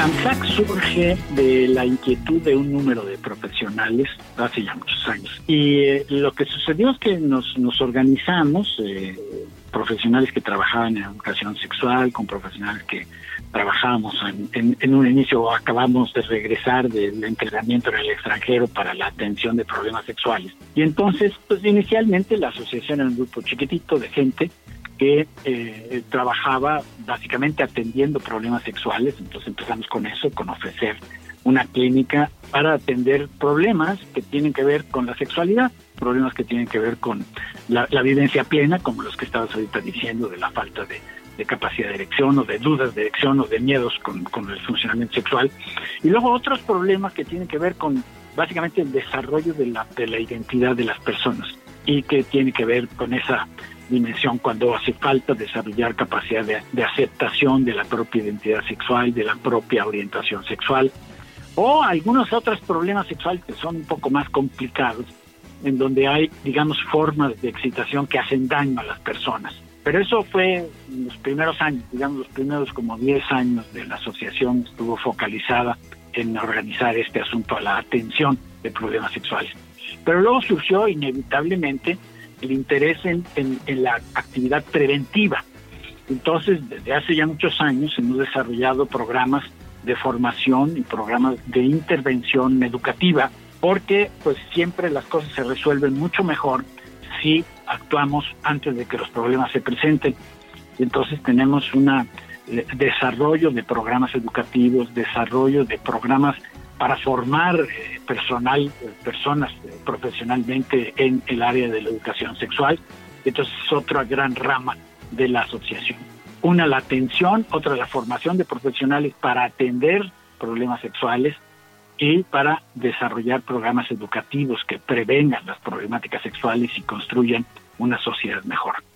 AMSAC surge de la inquietud de un número de profesionales hace ya muchos años. Y lo que sucedió es que nos organizamos, profesionales que trabajaban en educación sexual, con profesionales que trabajábamos en un inicio o acabamos de regresar del entrenamiento en el extranjero para la atención de problemas sexuales. Y entonces, pues inicialmente la asociación era un grupo chiquitito de gente que trabajaba básicamente atendiendo problemas sexuales. Entonces empezamos con eso, con ofrecer una clínica para atender problemas que tienen que ver con la sexualidad, problemas que tienen que ver con la vivencia plena, como los que estabas ahorita diciendo, de la falta de capacidad de erección o de dudas de erección o de miedos con el funcionamiento sexual. Y luego otros problemas que tienen que ver con básicamente el desarrollo de la identidad de las personas y que tiene que ver con esa dimensión cuando hace falta desarrollar capacidad de aceptación de la propia identidad sexual, de la propia orientación sexual, o algunos otros problemas sexuales que son un poco más complicados, en donde hay, digamos, formas de excitación que hacen daño a las personas. Pero eso fue en los primeros años, digamos, los primeros como 10 años de la asociación estuvo focalizada en organizar este asunto a la atención de problemas sexuales. Pero luego surgió inevitablemente el interés en la actividad preventiva. Entonces, desde hace ya muchos años hemos desarrollado programas de formación y programas de intervención educativa, porque pues siempre las cosas se resuelven mucho mejor si actuamos antes de que los problemas se presenten. Entonces tenemos un desarrollo de programas educativos, desarrollo de programas para formar personas profesionalmente en el área de la educación sexual. Entonces es otra gran rama de la asociación. Una, la atención; otra, la formación de profesionales para atender problemas sexuales y para desarrollar programas educativos que prevengan las problemáticas sexuales y construyan una sociedad mejor.